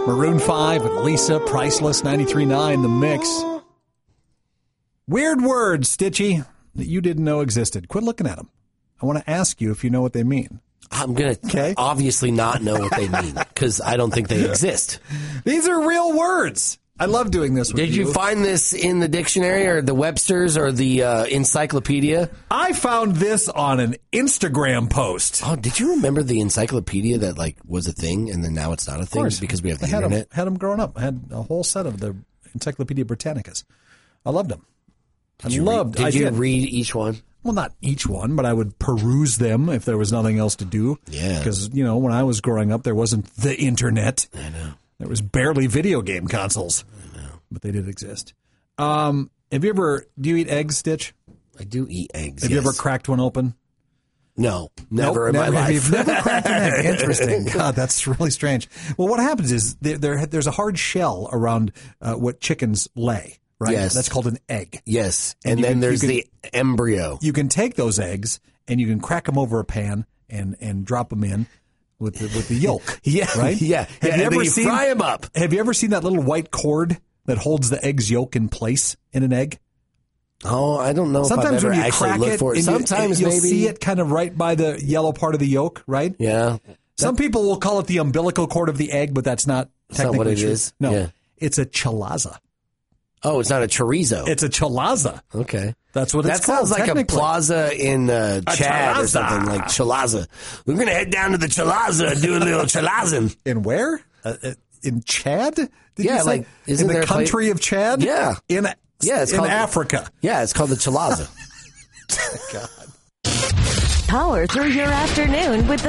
Maroon 5 and Lisa, Priceless, 93.9, The Mix. Weird words, Stitchy, that you didn't know existed. Quit looking at them. I want to ask you if you know what they mean. I'm going to obviously not know what they mean because I don't think they exist. These are real words. I love doing this with you. Did you find this in the dictionary or the Webster's or the encyclopedia? I found this on an Instagram post. Oh, did you remember the encyclopedia that was a thing and then now it's not a thing because we have the internet? I had them growing up. I had a whole set of the Encyclopedia Britannicas. I loved them. Did you read each one? Well, not each one, but I would peruse them if there was nothing else to do. Yeah. Because, when I was growing up, there wasn't the internet. I know. There was barely video game consoles. I know. But they did exist. Do you eat eggs, Stitch? I do eat eggs, Have you ever cracked one open? No, never in my life. You've never cracked an egg. Interesting. God, that's really strange. Well, what happens is there's a hard shell around what chickens lay. Right? Yes. That's called an egg. Yes. And then there's the embryo. You can take those eggs and you can crack them over a pan and drop them in with the yolk. Yeah. Right? Yeah. Have you ever fry them up. Have you ever seen that little white cord that holds the egg's yolk in place in an egg? Oh, I don't know Sometimes if I've ever when you actually crack looked for it. Sometimes you'll maybe. see it kind of right by the yellow part of the yolk, right? Yeah. Some people will call it the umbilical cord of the egg, but that's not technically what it true. is? No. Yeah. It's a chalaza. Oh, it's not a chorizo. It's a chalaza. Okay. That's what it's called. That sounds like a plaza in Chad or something, like Chalaza. We're going to head down to the Chalaza and do a little chalazing. In where? In Chad? Did yeah, you say? like in the country of Chad? Yeah. It's in Africa. Yeah, it's called the Chalaza. God. Power through your afternoon with the